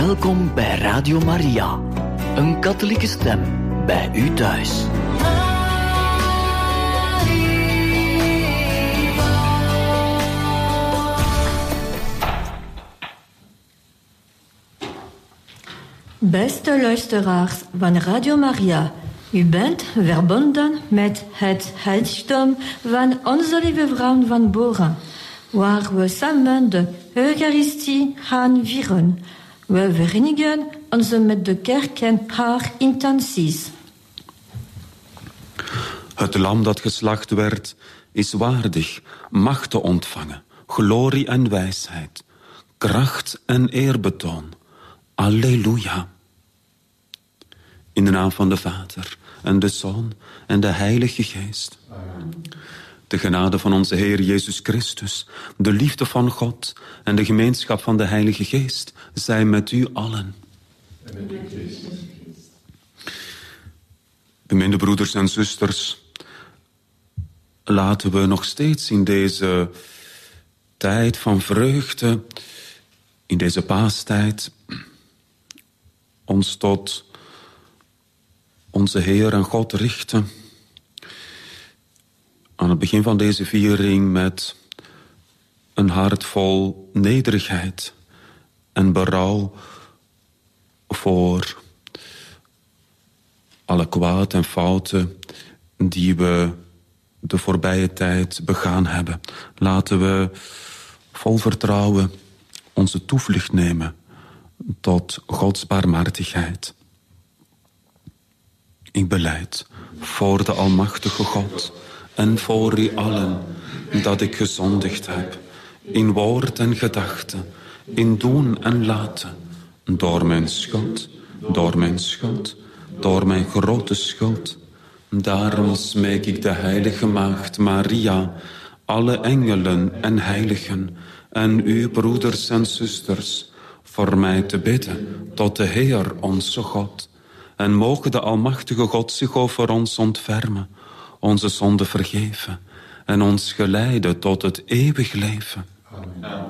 Welkom bij Radio Maria, een katholieke stem bij u thuis. Beste luisteraars van Radio Maria, u bent verbonden met het heiligdom van Onze Lieve Vrouw van Bora, waar we samen de Eucharistie gaan vieren. We verenigen ons met de kerk en haar intenties. Het lam dat geslacht werd, is waardig macht te ontvangen, glorie en wijsheid, kracht en eerbetoon. Alleluia. In de naam van de Vader en de Zoon en de Heilige Geest. Amen. De genade van onze Heer Jezus Christus, de liefde van God en de gemeenschap van de Heilige Geest zij met u allen. En met u, Christus. Beminde broeders en zusters, laten we nog steeds in deze tijd van vreugde, in deze paastijd, ons tot onze Heer en God richten. Aan het begin van deze viering met een hart vol nederigheid en berouw voor alle kwaad en fouten die we de voorbije tijd begaan hebben. Laten we vol vertrouwen onze toevlucht nemen tot Gods barmhartigheid. Ik belijd voor de Almachtige God en voor u allen dat ik gezondigd heb, in woord en gedachte, in doen en laten, door mijn schuld, door mijn grote schuld. Daarom smeek ik de heilige Maagd Maria, alle engelen en heiligen en u broeders en zusters, voor mij te bidden tot de Heer onze God. En mogen de Almachtige God zich over ons ontfermen, onze zonden vergeven en ons geleiden tot het eeuwig leven. Amen.